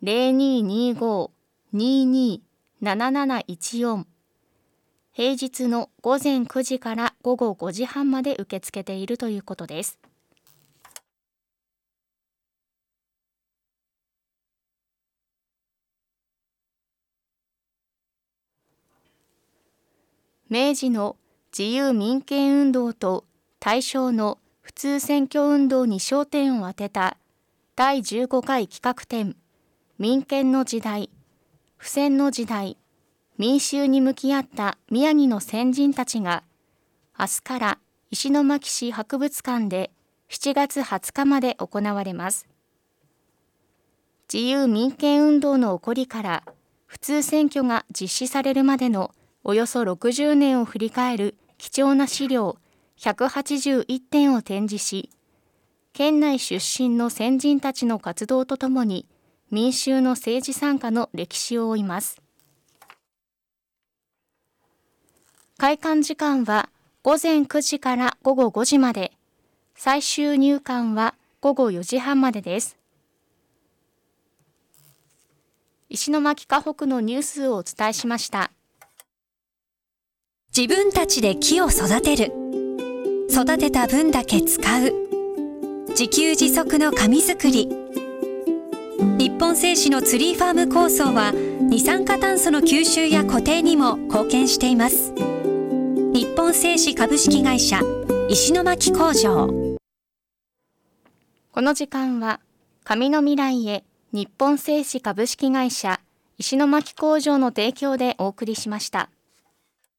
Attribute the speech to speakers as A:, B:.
A: 0225-22-7714、平日の午前9時から午後5時半まで受け付けているということです。明治の自由民権運動と大正の普通選挙運動に焦点を当てた第15回企画展、民権の時代、不戦の時代、民衆に向き合った宮城の先人たちが、明日から石巻市博物館で7月20日まで行われます。自由民権運動の起こりから普通選挙が実施されるまでのおよそ60年を振り返る貴重な資料181点を展示し、県内出身の先人たちの活動とともに民衆の政治参加の歴史を追います。開館時間は午前9時から午後5時まで、最終入館は午後4時半までです。石巻河北のニュースをお伝えしました。
B: 自分たちで木を育てる。育てた分だけ使う。自給自足の紙作り。日本製紙のツリーファーム構想は二酸化炭素の吸収や固定にも貢献しています。日本製紙株式会社石巻工場。
A: この時間は紙の未来へ日本製紙株式会社石巻工場の提供でお送りしました。